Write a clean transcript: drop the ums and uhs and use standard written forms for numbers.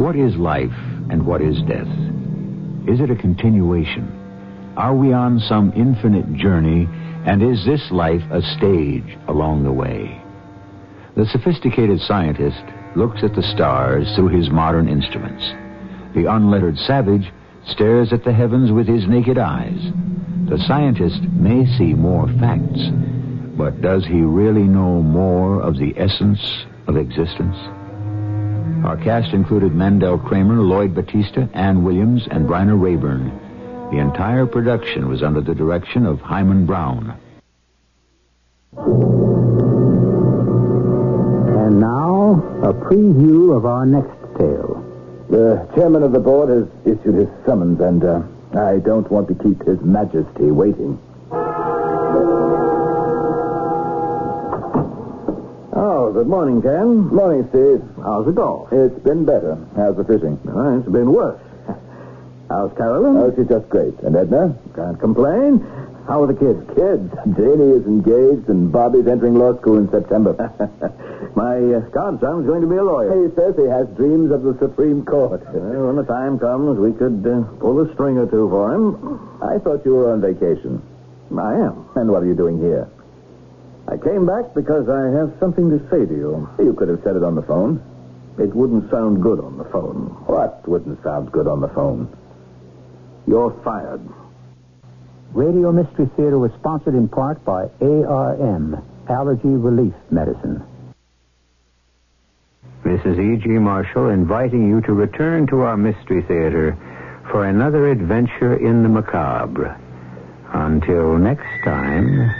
What is life and what is death? Is it a continuation? Are we on some infinite journey, and is this life a stage along the way? The sophisticated scientist looks at the stars through his modern instruments. The unlettered savage stares at the heavens with his naked eyes. The scientist may see more facts, but does he really know more of the essence of existence? Our cast included Mandel Kramer, Lloyd Battista, Ann Williams, and Bryna Rayburn. The entire production was under the direction of Hyman Brown. And now, a preview of our next tale. The chairman of the board has issued his summons, and I don't want to keep His Majesty waiting. Oh, good morning, Ken. Morning, Steve. How's it going? It's been better. How's the fishing? It's been worse. How's Carolyn? Oh, she's just great. And Edna? Can't complain. How are the kids? Kids. Janie is engaged, and Bobby's entering law school in September. My godson's going to be a lawyer. He says he has dreams of the Supreme Court. Well, when the time comes, we could pull a string or two for him. I thought you were on vacation. I am. And what are you doing here? I came back because I have something to say to you. You could have said it on the phone. It wouldn't sound good on the phone. What wouldn't sound good on the phone? You're fired. Radio Mystery Theater was sponsored in part by ARM, Allergy Relief Medicine. This is E.G. Marshall inviting you to return to our Mystery Theater for another adventure in the macabre. Until next time...